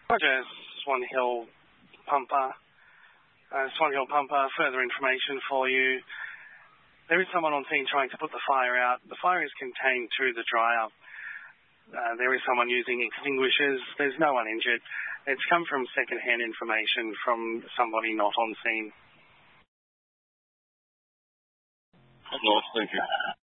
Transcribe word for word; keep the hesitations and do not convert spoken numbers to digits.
Roger, Swan Hill Pumper. Uh, Swan Hill Pumper, further information for you. There is someone on scene trying to put the fire out. The fire is contained through the dryer. Uh, there is someone using extinguishers. There's no one injured. It's come from second-hand information from somebody not on scene. North, thank you.